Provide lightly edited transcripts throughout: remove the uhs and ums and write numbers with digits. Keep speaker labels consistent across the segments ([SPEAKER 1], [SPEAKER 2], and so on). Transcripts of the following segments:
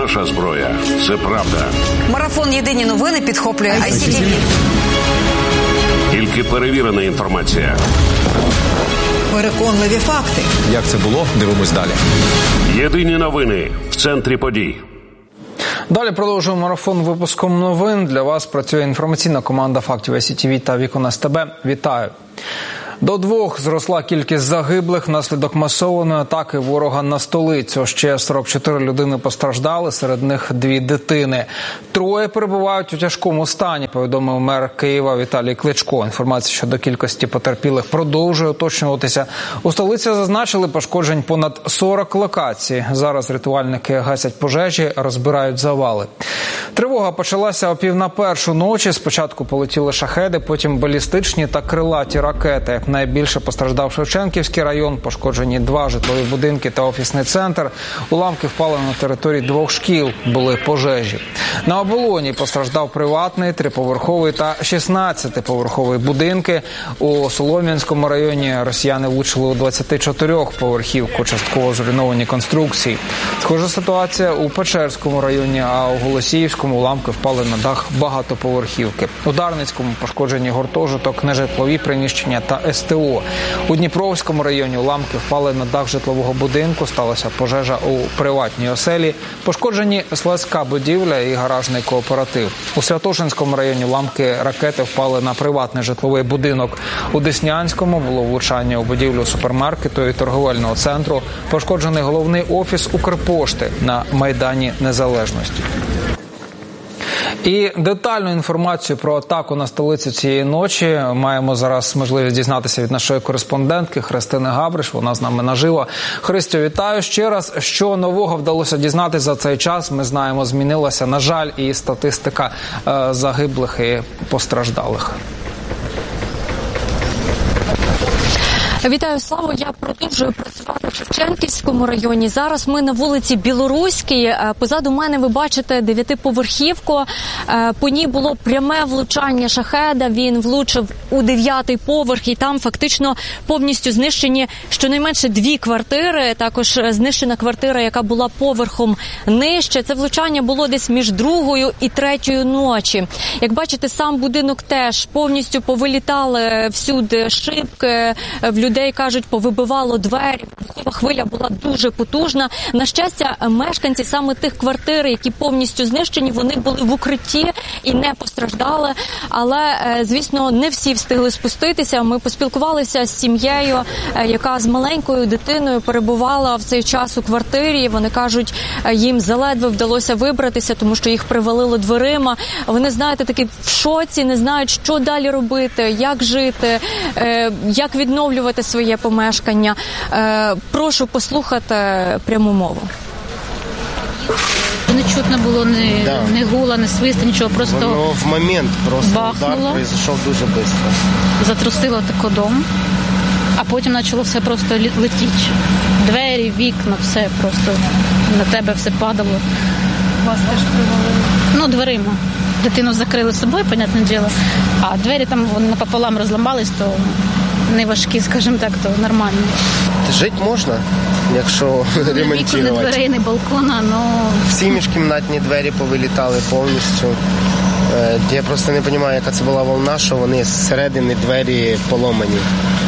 [SPEAKER 1] наша зброя. Це правда.
[SPEAKER 2] Марафон «Єдині новини» підхоплює ICTV.
[SPEAKER 1] Тільки перевірена інформація.
[SPEAKER 3] Переконливі факти.
[SPEAKER 4] Як це було? Дивимось далі.
[SPEAKER 1] Єдині новини в центрі подій.
[SPEAKER 5] Далі продовжуємо марафон випуском новин. Для вас працює інформаційна команда фактів ICTV та Вікон СТБ. Вітаю! До 2 зросла кількість загиблих внаслідок масованої атаки ворога на столицю. Ще 44 людини постраждали, серед них 2 дитини. 3 перебувають у тяжкому стані, повідомив мер Києва Віталій Кличко. Інформація щодо кількості потерпілих продовжує уточнюватися. У столиці зазначили пошкоджень понад 40 локацій. Зараз рятувальники гасять пожежі, розбирають завали. Тривога почалася о 12:30 ночі. Спочатку полетіли шахеди, потім балістичні та крилаті ракети. Найбільше постраждав Шевченківський район, пошкоджені 2 житлові будинки та офісний центр. Уламки впали на території 2 шкіл, були пожежі. На Оболоні постраждав приватний, 3-поверховий та 16-поверховий будинки. У Солом'янському районі росіяни влучили у 24-поверхівку, частково зруйновані конструкції. Схожа ситуація у Печерському районі, а у Голосіївському уламки впали на дах багатоповерхівки. У Дарницькому пошкоджені гуртожиток, нежитлові приміщення та СТО. У Дніпровському районі уламки впали на дах житлового будинку, сталася пожежа у приватній оселі, пошкоджені складська будівля і гаражний кооператив. У Святошинському районі уламки ракети впали на приватний житловий будинок. У Деснянському було влучання у будівлю супермаркету і торговельного центру, пошкоджений головний офіс Укрпошти на Майдані Незалежності. І детальну інформацію про атаку на столицю цієї ночі маємо зараз можливість дізнатися від нашої кореспондентки Христини Габриш. Вона з нами наживо. Христю, вітаю ще раз. Що нового вдалося дізнатися за цей час? Ми знаємо, змінилася, на жаль, і статистика загиблих і постраждалих.
[SPEAKER 6] Вітаю, Славо. Я продовжую працювати в Шевченківському районі. Зараз ми на вулиці Білоруській. Позаду мене ви бачите 9-поверхівку. По ній було пряме влучання шахеда. Він влучив у 9-й поверх і там фактично повністю знищені щонайменше 2 квартири. Також знищена квартира, яка була поверхом нижче. Це влучання було десь між 2-ю і 3-ю ночі. Як бачите, сам будинок теж повністю повилітали всюди шибки, в людей, кажуть, повибивало двері. Вибухова хвиля була дуже потужна. На щастя, мешканці саме тих квартир, які повністю знищені, вони були в укритті і не постраждали. Але, звісно, не всі встигли спуститися. Ми поспілкувалися з сім'єю, яка з маленькою дитиною перебувала в цей час у квартирі. Вони кажуть, їм заледве вдалося вибратися, тому що їх привалило дверима. Вони, знаєте, такі в шоці, не знають, що далі робити, як жити, як відновлювати своє помешкання. Прошу послухати пряму мову.
[SPEAKER 7] Не чутно було ні гула, ні свисту, нічого. Просто
[SPEAKER 8] воно в момент просто
[SPEAKER 7] бахнуло.
[SPEAKER 8] Удар пройшов дуже швидко.
[SPEAKER 7] Затрусило тако дом, а потім почало все просто летіти. Двері, вікна, все просто на тебе все падало. Вас теж привалило? Дверима. Дитину закрили собою, понятне діло, а двері там вони напополам розламались, то не важкі, скажімо так, то нормально.
[SPEAKER 8] Жити можна, якщо ремонтувати.
[SPEAKER 7] Ні вікон, ні дверей, ні балкона,
[SPEAKER 8] Всі міжкімнатні двері повилітали повністю. Я просто не розумію, яка це була волна, що вони зсередини двері поломані.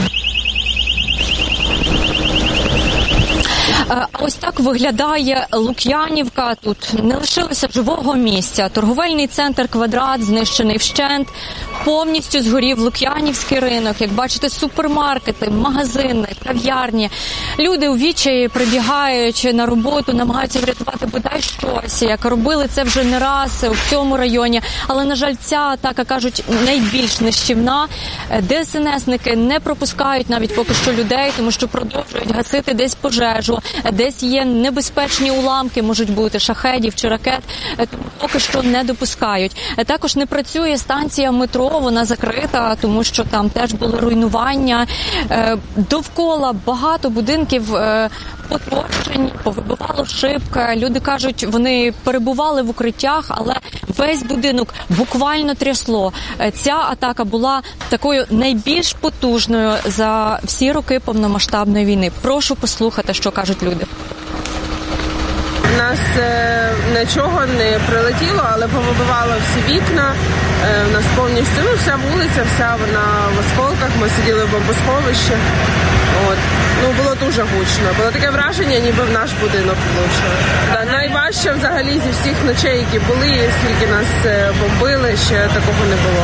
[SPEAKER 6] Ось так виглядає Лук'янівка. Тут не лишилося живого місця. Торговельний центр «Квадрат» знищений вщент. Повністю згорів Лук'янівський ринок. Як бачите, супермаркети, магазини, кав'ярні. Люди у відчаї прибігають на роботу, намагаються врятувати бодай щось. Як робили це вже не раз у цьому районі. Але, на жаль, ця атака, кажуть, найбільш нищівна. ДСНСники не пропускають навіть поки що людей, тому що продовжують гасити десь пожежу. Десь є небезпечні уламки, можуть бути шахедів чи ракет, тому поки що не допускають. Також не працює станція метро, вона закрита, тому що там теж були руйнування. Довкола багато будинків потрощені, повибивало шибки. Люди кажуть, вони перебували в укриттях, але весь будинок буквально трясло. Ця атака була такою найбільш потужною за всі роки повномасштабної війни. Прошу послухати, що кажуть люди.
[SPEAKER 9] Нас
[SPEAKER 3] нічого не прилетіло, але повибивало всі вікна. У нас повністю, вся вулиця, вся вона в осколках. Ми сиділи в бомбосховищі. Було дуже гучно. Було таке враження, ніби в наш будинок влучили. Найважче взагалі зі всіх ночей, які були, скільки нас бомбили, ще такого не було.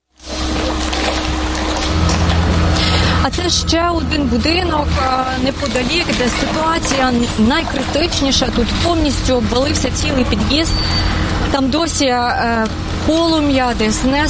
[SPEAKER 6] А це ще один будинок неподалік, де ситуація найкритичніша. Тут повністю обвалився цілий під'їзд. Там досі полум'я, де знесено